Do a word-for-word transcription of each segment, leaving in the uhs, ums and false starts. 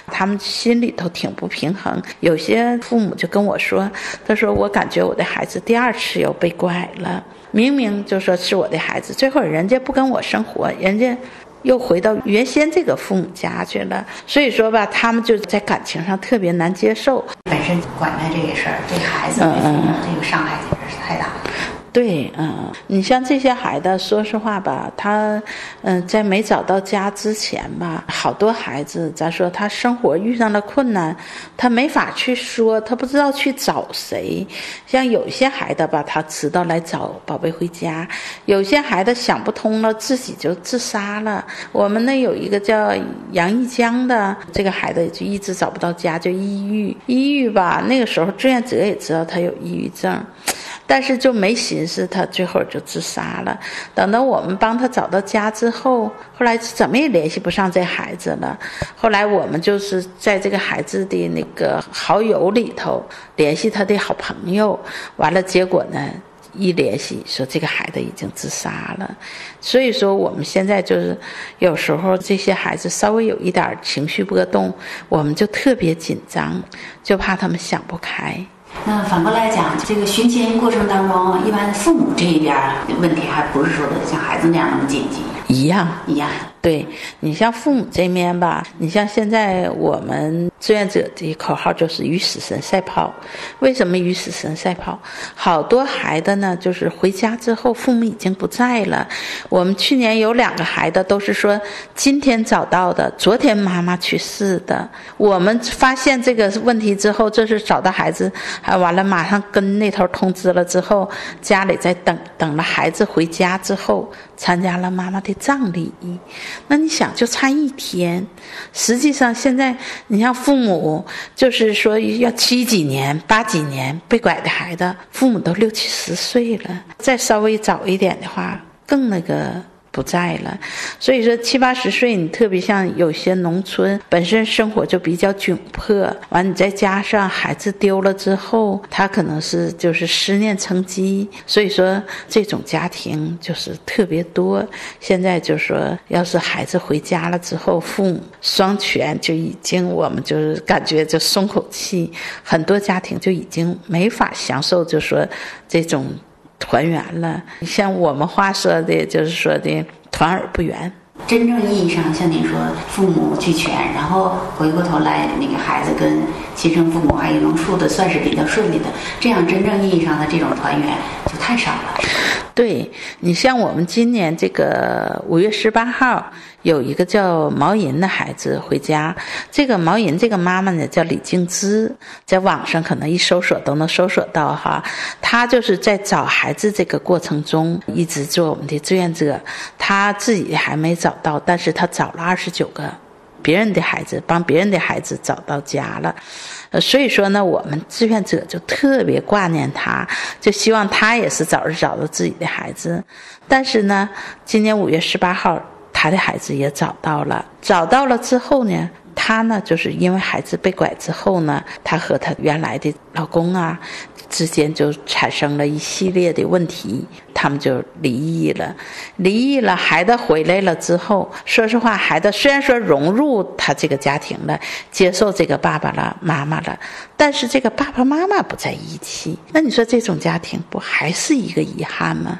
他们心里头挺不平衡。有些父母就跟我说，他说我感觉我的孩子第二次又被拐了，明明就说是我的孩子，最后人家不跟我生活，人家又回到原先这个父母家去了。所以说吧，他们就在感情上特别难接受。 本身拐卖这个事儿对孩子对父母这个伤害简直是太大了。 对，嗯，你像这些孩子，说实话吧，他，嗯，在没找到家之前吧，好多孩子，咱说他生活遇上了困难，他没法去说，他不知道去找谁。像有些孩子吧，他知道来找宝贝回家；有些孩子想不通了，自己就自杀了。我们那有一个叫杨一江的，这个孩子就一直找不到家，就抑郁。抑郁吧，那个时候志愿者也知道他有抑郁症。但是就没寻思，他最后就自杀了。等到我们帮他找到家之后，后来怎么也联系不上这孩子了。后来我们就是在这个孩子的那个好友里头联系他的好朋友，完了结果呢，一联系说这个孩子已经自杀了。所以说我们现在就是有时候这些孩子稍微有一点情绪波动，我们就特别紧张，就怕他们想不开。 那反过来讲，这个寻亲过程当中，一般父母这一边问题还不是说的像孩子那样那么紧急， 一样一样。 对，你像父母这面吧，你像现在我们志愿者的口号就是与死神赛跑。为什么与死神赛跑？好多孩子呢，就是回家之后父母已经不在了。我们去年有两个孩子都是说今天找到的，昨天妈妈去世的。我们发现这个问题之后，这是找到孩子，还完了马上跟那头通知了之后，家里在等等了孩子回家之后，参加了妈妈的葬礼。那你想就差一天，实际上现在你像父母就是说要七几年八几年被拐的孩子，父母都六七十岁了，再稍微早一点的话更那个不在了。所以说七八十岁，你特别像有些农村本身生活就比较窘迫，完你再加上孩子丢了之后，他可能是就是思念成疾，所以说这种家庭就是特别多。现在就说要是孩子回家了之后，父母双全就已经我们就是感觉就松口气，很多家庭就已经没法享受就说这种团圆了。像我们话说的就是说的团而不圆。 真正意义上像您说父母俱全，然后回过头来那个孩子跟亲生父母还有能处的算是比较顺利的，这样真正意义上的这种团圆就太少了。 对，你像我们今年这个五月十八号有一个叫毛银的孩子回家，这个毛银这个妈妈呢叫李静芝，在网上可能一搜索都能搜索到哈。她就是在找孩子这个过程中一直做我们的志愿者，她自己还没找到，但是她找了二十九个别人的孩子，帮别人的孩子找到家了。呃，所以说呢，我们志愿者就特别挂念他，就希望他也是早日找到自己的孩子。但是呢，今年五月十八号，他的孩子也找到了。找到了之后呢，他呢就是因为孩子被拐之后呢，他和他原来的老公啊之间就产生了一系列的问题，他们就离异了。离异了，孩子回来了之后，说实话，孩子虽然说融入他这个家庭了，接受这个爸爸了妈妈了，但是这个爸爸妈妈不在一起，那你说这种家庭不还是一个遗憾吗？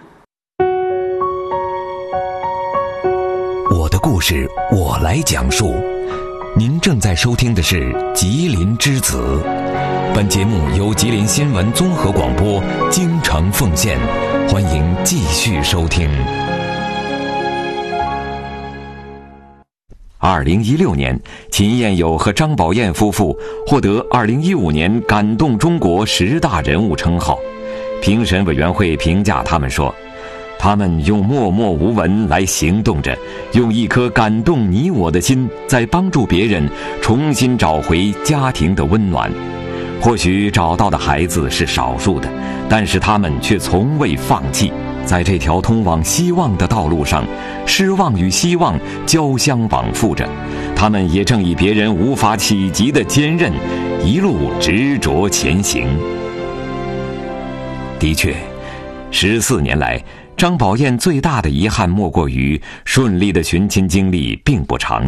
我的故事我来讲述。您正在收听的是吉林之子，本节目由吉林新闻综合广播京城奉献，欢迎继续收听。二零一六年，秦彦友和张宝燕夫妇获得二零一五年感动中国十大人物称号。评审委员会评价他们说，他们用默默无闻来行动着，用一颗感动你我的心，在帮助别人重新找回家庭的温暖。或许找到的孩子是少数的，但是他们却从未放弃。在这条通往希望的道路上，失望与希望交相往复着，他们也正以别人无法企及的坚韧，一路执着前行。的确，十四年来，张宝燕最大的遗憾莫过于顺利的寻亲经历并不常见。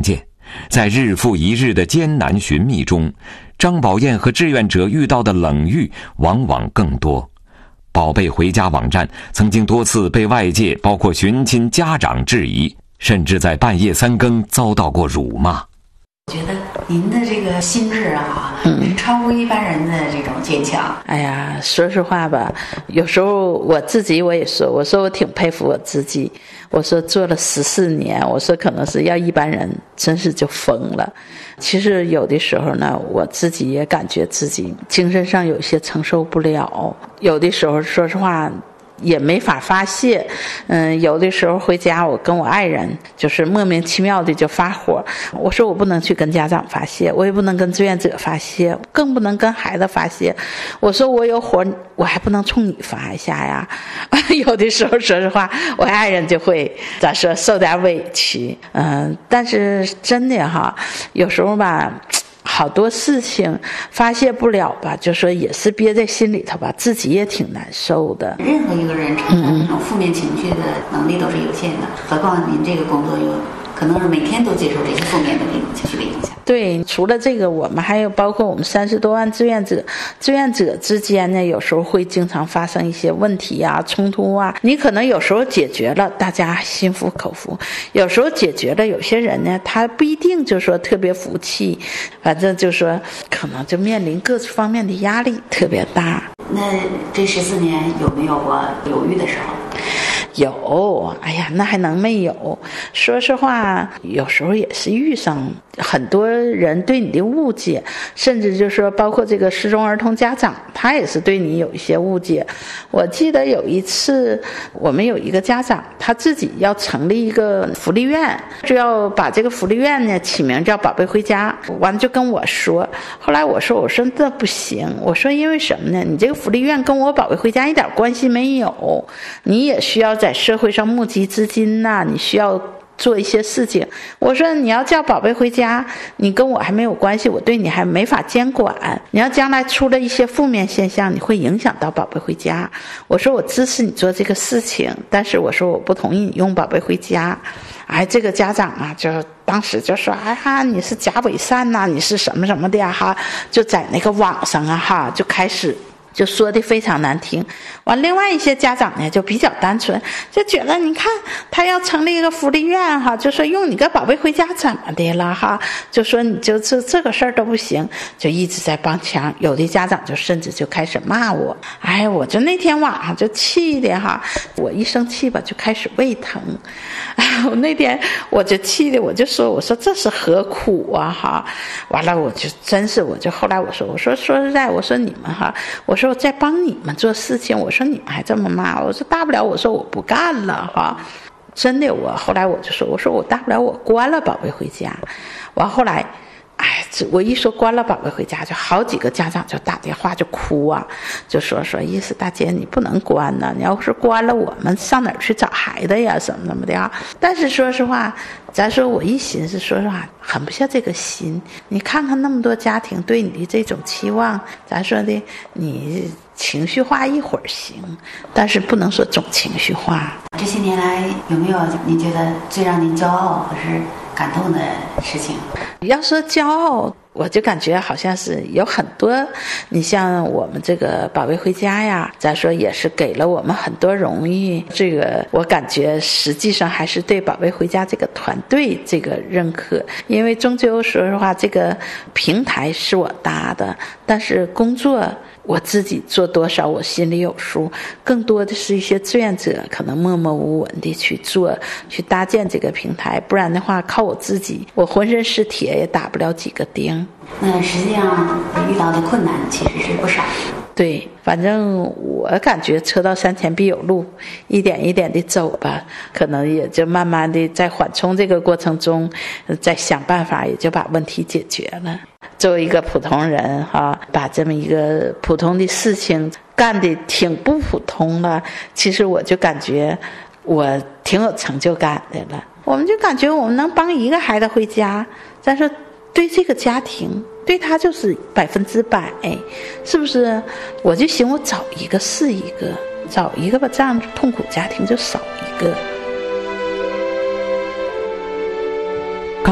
在日复一日的艰难寻觅中，张宝燕和志愿者遇到的冷遇往往更多。宝贝回家网站曾经多次被外界包括寻亲家长质疑，甚至在半夜三更遭到过辱骂。 我觉得您的这个心智啊，嗯，超乎一般人的这种坚强。 哎呀，说实话吧，有时候我自己我也说，我说我挺佩服我自己。我说做了十四年，我说可能是要一般人真是就疯了。其实有的时候呢，我自己也感觉自己精神上有些承受不了，有的时候说实话也没法发泄。嗯，有的时候回家我跟我爱人就是莫名其妙的就发火，我说我不能去跟家长发泄，我也不能跟志愿者发泄，更不能跟孩子发泄。我说我有火我还不能冲你发一下呀。有的时候说实话我爱人就会咋说受点委屈。嗯，但是真的哈，有时候吧好多事情发泄不了吧，就说也是憋在心里头吧，自己也挺难受的。 任何一个人承担这种负面情绪的能力都是有限的，何况您这个工作有可能是每天都接受这些负面的这种情绪的影响。 对，除了这个，我们还有包括我们三十多万志愿者，志愿者之间呢，有时候会经常发生一些问题啊、冲突啊。你可能有时候解决了，大家心服口服；有时候解决了，有些人呢，他不一定就说特别服气，反正就说可能就面临各方面的压力特别大。 那这十四年有没有过犹豫的时候？ 有，哎呀，那还能没有？说实话，有时候也是遇上很多人对你的误解，甚至就说包括这个失踪儿童家长，他也是对你有一些误解。我记得有一次，我们有一个家长，他自己要成立一个福利院，就要把这个福利院呢起名叫宝贝回家，完了就跟我说。后来我说，我说这不行，我说因为什么呢？你这个福利院跟我宝贝回家一点关系没有，你也需要在社会上募集资金呐、啊，你需要做一些事情。我说你要叫宝贝回家，你跟我还没有关系，我对你还没法监管。你要将来出了一些负面现象，你会影响到宝贝回家。我说我支持你做这个事情，但是我说我不同意你用宝贝回家。哎，这个家长啊，就当时就说，哎哈，你是假伪善呐、啊，你是什么什么的呀哈，就在那个网上啊哈，就开始。就说的非常难听，完另外一些家长呢就比较单纯，就觉得你看他要成立一个福利院哈，就说用你个宝贝回家怎么的了哈，就说你就这这个事儿都不行，就一直在帮腔。有的家长就甚至就开始骂我，哎，我就那天晚上就气的哈，我一生气吧就开始胃疼，哎，我那天我就气的我就说，我说这是何苦啊哈，完了我就真是我就后来我说我说说实在我说你们哈，我说我在帮你们做事情，我说你们还这么骂，我说大不了我说我不干了哈，真的我后来我就说我说我大不了我关了宝贝回家，完后来哎，我一说关了宝贝回家，就好几个家长就打电话就哭啊，就说说意思大姐你不能关呢，你要是关了我们上哪儿去找孩子呀什么什么的啊。但是说实话，咱说我一寻思，说实话狠不下这个心。你看看那么多家庭对你的这种期望，咱说的你情绪化一会儿行，但是不能说总情绪化。 这些年来有没有您觉得最让您骄傲或是感动的事情？ 要说骄傲，我就感觉好像是有很多，你像我们这个宝贝回家呀，咱说也是给了我们很多荣誉，这个我感觉实际上还是对宝贝回家这个团队这个认可，因为终究说实话这个平台是我搭的，但是工作我自己做多少我心里有数，更多的是一些志愿者可能默默无闻的去做，去搭建这个平台，不然的话靠我自己我浑身是铁也打不了几个钉。 那实际上遇到的困难其实是不少。 对，反正我感觉车到山前必有路，一点一点的走吧，可能也就慢慢的在缓冲这个过程中再想办法，也就把问题解决了。作为一个普通人哈，把这么一个普通的事情干得挺不普通了，其实我就感觉我挺有成就感的了。我们就感觉我们能帮一个孩子回家，但是对这个家庭对他就是百分之百，是不是？我就寻我找一个是一个，找一个吧，这样痛苦家庭就少一个。 刚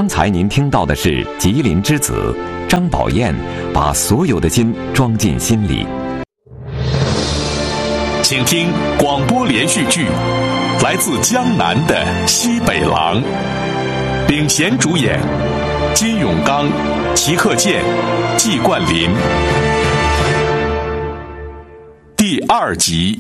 刚才您听到的是吉林之子张宝燕把所有的心装进心里。 请听广播连续剧《来自江南的西北狼》，领衔主演金永刚、齐克健、季冠霖。第二集。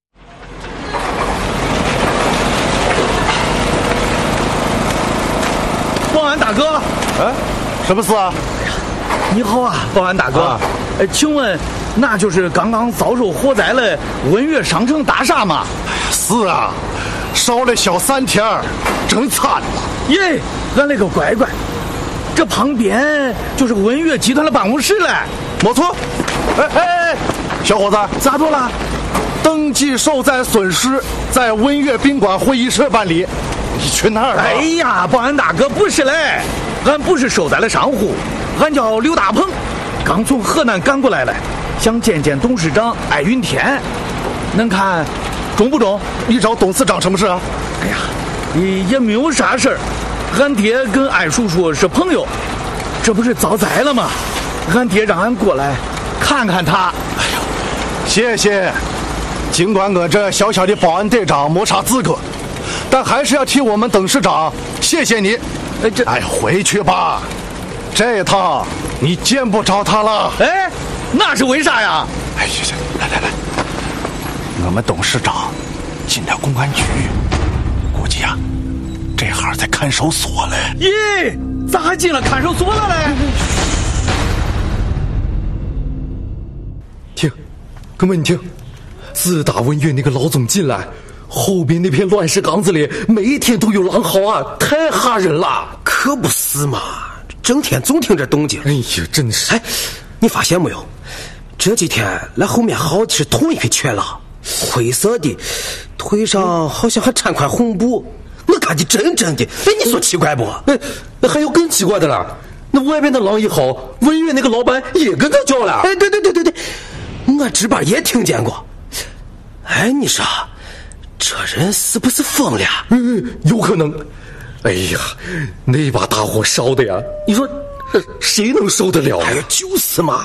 保安大哥， 哎，什么事啊？ 你好啊，保安大哥。啊、呃，请问那就是刚刚遭受火灾的文悦商城大厦吗？ 是啊，烧了小三天，真惨了。 耶，俺那个乖乖，这旁边就是文悦集团的办公室嘞。 没错。哎哎，小伙子， 咋着了？ 登记受灾损失在文悦宾馆会议室办理。你去哪儿了？ 哎呀，保安大哥，不是嘞，俺不是受灾的商户，俺叫刘大鹏，刚从河南赶过来了，想见见董事长艾云天，能看中不中？ 你找董事长什么事啊？ 哎呀，也没有啥事儿，俺爹跟艾叔叔是朋友，这不是遭灾了吗？俺爹让俺过来看看他。 哎呦，谢谢。尽管我这小小的保安队长没啥资格，但还是要替我们董事长谢谢你。哎，这哎，回去吧，这一趟你见不着他了。 哎，那是为啥呀？ 哎，行行，来来来，我们董事长进了公安局，估计啊，这行在看守所嘞。 咦，咋还进了看守所了嘞？ 听，哥们你听，自打文悦那个老总进来，后边那片乱石岗子里每天都有狼嚎啊，太吓人了。 可不是嘛，整天总听着动静。 哎呀，真是。 哎，你发现没有，这几天来后面嚎的是同一批犬狼，灰色的，腿上好像还缠块红布，我看的真真的。哎，你说奇怪不？ 哎，还有更奇怪的了，那外边的狼一嚎，文悦那个老板也跟他叫了。 哎，对对对对对，我值班也听见过。哎，你说这人是不是疯了？ 嗯，有可能。哎呀，那把大火烧的呀，你说谁能受得了啊？ 哎呀，就是嘛。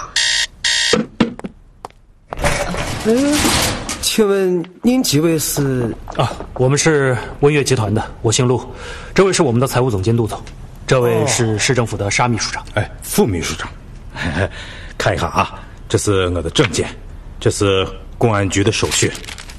嗯，请问您几位是？ 啊，我们是文悦集团的，我姓陆，这位是我们的财务总监杜总，这位是市政府的沙秘书长。 哎，副秘书长，看一看啊，这是我的证件，这是公安局的手续。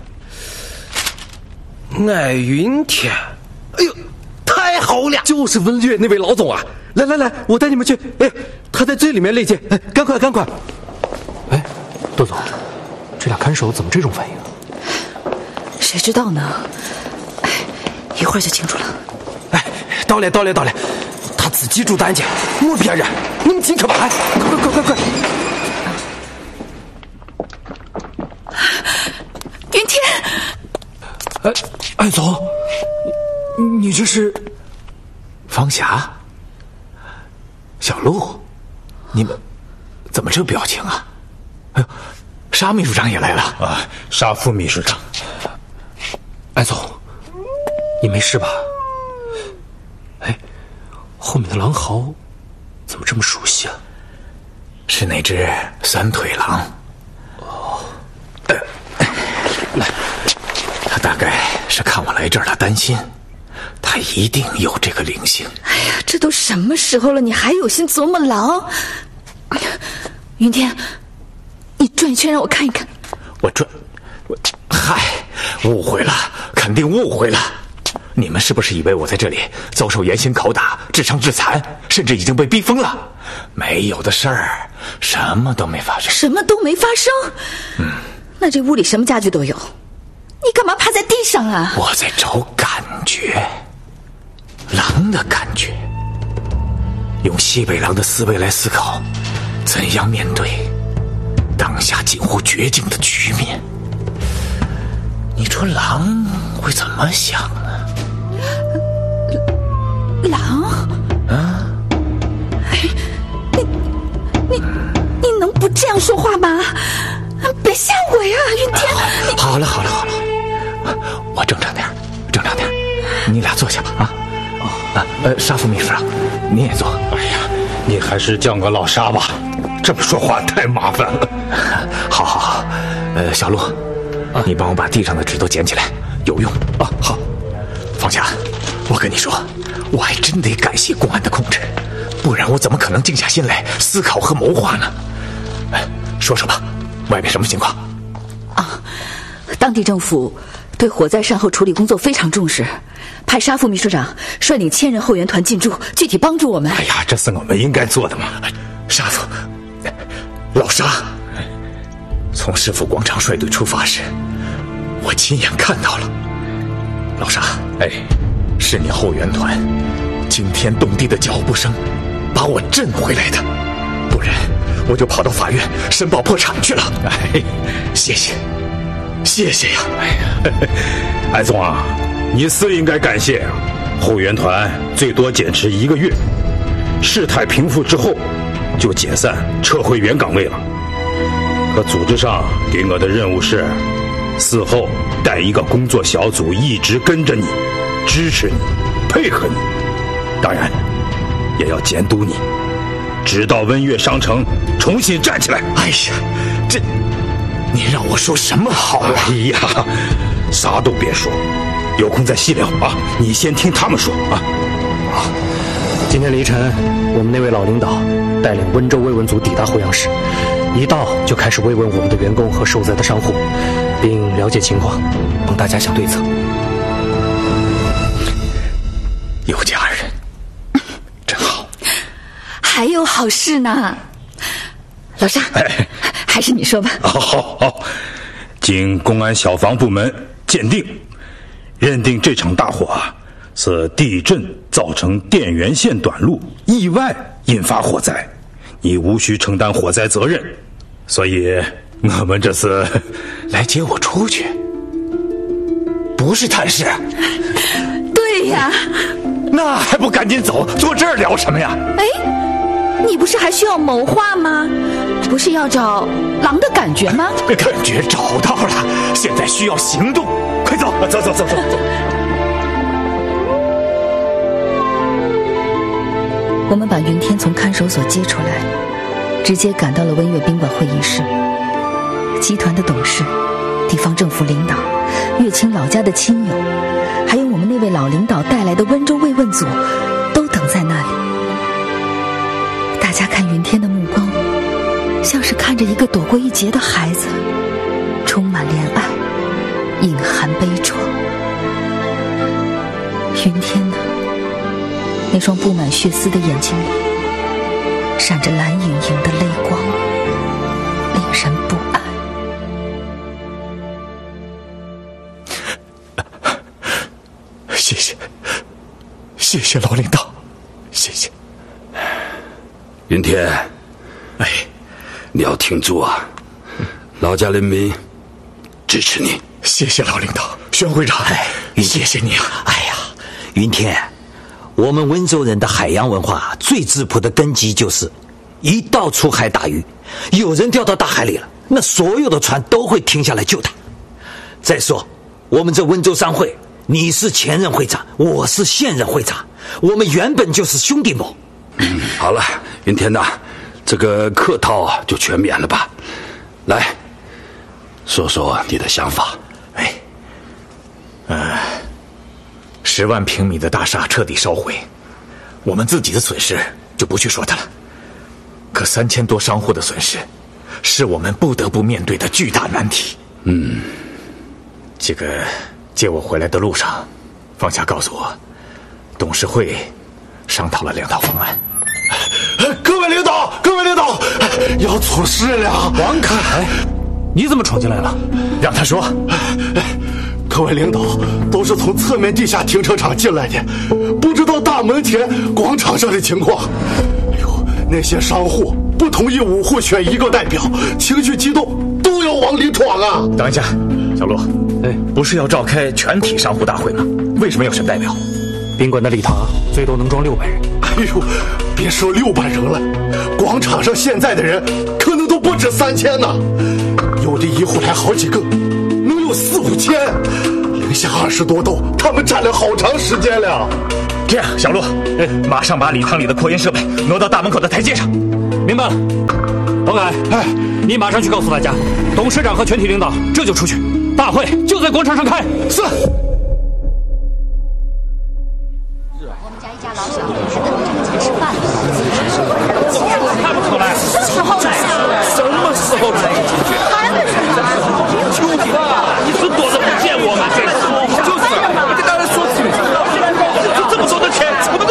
艾云天，哎呦，太好了！ 就是文悦那位老总啊！来来来，我带你们去。哎，他在最里面内奸，哎，赶快赶快！ 哎，杜总，这俩看守怎么这种反应？ 谁知道呢？哎，一会儿就清楚了。 哎，到了到了到了，他自己住单间，没别人。你们进去吧，哎，快快快快快！ 云天。 哎，艾总，你这是？ 方霞，小陆，你们怎么这表情啊？哎呦，沙秘书长也来了啊！沙副秘书长， 艾总，你没事吧？哎，后面的狼嚎怎么这么熟悉啊？ 是那只三腿狼。哦，呃，来。他大概是看我来这儿了，担心，他一定有这个灵性。 哎呀，这都什么时候了，你还有心琢磨狼？云天，你转一圈让我看一看。 我转，我嗨，误会了，肯定误会了。你们是不是以为我在这里遭受严刑拷打、致伤致残，甚至已经被逼疯了？没有的事儿，什么都没发生。 什么都没发生？嗯，那这屋里什么家具都有。你干嘛趴在地上啊？ 我在找感觉，狼的感觉，用西北狼的思维来思考，怎样面对当下近乎绝境的局面。你说狼会怎么想呢？ 狼？啊？哎，你你你能不这样说话吗？别吓我呀，云天！ 好了好了好了，我正常点，正常点，你俩坐下吧啊。哦啊，呃，沙副秘书长，您也坐。哎呀，你还是叫个老沙吧，这么说话太麻烦了。 好好好，呃，小陆，啊，你帮我把地上的纸都捡起来，有用啊。好，方霞，我跟你说，我还真得感谢公安的控制，不然我怎么可能静下心来思考和谋划呢？哎，说说吧，外面什么情况？ 啊，当地政府对火灾善后处理工作非常重视，派沙副秘书长率领千人后援团进驻，具体帮助我们。 哎呀，这是我们应该做的嘛。沙副，老沙，从市府广场率队出发时，我亲眼看到了。老沙，哎，是你后援团惊天动地的脚步声把我震回来的，不然我就跑到法院申报破产去了。哎，谢谢，谢谢呀！哎呀， 艾总啊，你是应该感谢啊！后援团最多坚持一个月，事态平复之后就解散，撤回原岗位了。可组织上给我的任务是，事后带一个工作小组一直跟着你，支持你，配合你，当然也要监督你，直到温悦商城重新站起来。 哎呀，这你让我说什么好啊？ 哎呀，啥都别说，有空再细聊啊！你先听他们说啊。 好，今天凌晨，我们那位老领导带领温州慰问组抵达惠阳市，一到就开始慰问我们的员工和受灾的商户，并了解情况，帮大家想对策。 有家人，真好。 还有好事呢，老沙，哎，还是你说吧。 好好好，经公安消防部门鉴定，认定这场大火啊是地震造成电源线短路，意外引发火灾，你无需承担火灾责任，所以我们这次来接我出去，不是探视。 对呀， 那还不赶紧走？坐这儿聊什么呀？ 哎，你不是还需要谋划吗？不是要找狼的感觉吗？ 感觉找到了，现在需要行动，快走，走走走走走。 我们把云天从看守所接出来，直接赶到了温悦宾馆会议室。集团的董事、地方政府领导、乐清老家的亲友，还有我们那位老领导带来的温州慰问组，都等在那里。大家看云天的目光，像是看着一个躲过一劫的孩子，充满怜爱，隐含悲怆。云天呢？那双布满血丝的眼睛里闪着蓝盈盈的泪光，令人不安。 谢谢，谢谢老领导，谢谢。 云天， 哎， 你要挺住啊！老家人民支持你。 谢谢老领导，宣会长，哎，谢谢你啊！ 哎呀，云天，我们温州人的海洋文化最质朴的根基就是，一到出海打鱼，有人掉到大海里了，那所有的船都会停下来救他。再说，我们这温州商会，你是前任会长，我是现任会长，我们原本就是兄弟盟。 嗯，好了，云天呐，这个客套就全免了吧。来，说说你的想法。 哎，呃，十万平米的大厦彻底烧毁，我们自己的损失就不去说它了。可三千多商户的损失，是我们不得不面对的巨大难题。 嗯， 这个接我回来的路上，方霞告诉我，董事会商讨了两套方案。 各位领导，各位领导，要出事了！ 王凯，你怎么闯进来了？ 让他说。 各位领导都是从侧面地下停车场进来的，不知道大门前广场上的情况。哎呦，那些商户不同意五户选一个代表，情绪激动，都要往里闯啊！ 等一下，小陆，哎，不是要召开全体商户大会吗？为什么要选代表？ 宾馆的礼堂最多能装六百人。 哎呦，别说六百人了，广场上现在的人可能都不止三千呢，有的一户来好几个，能有四五千。零下二十多度，他们站了好长时间了。 这样，小陆，马上把礼堂里的扩音设备挪到大门口的台阶上。 明白了。董凯，哎，你马上去告诉大家，董事长和全体领导这就出去，大会就在广场上开。 是。 我们家一家老小是等着这个钱吃饭的。 看不出来， 什么时候来？ 什么时候来？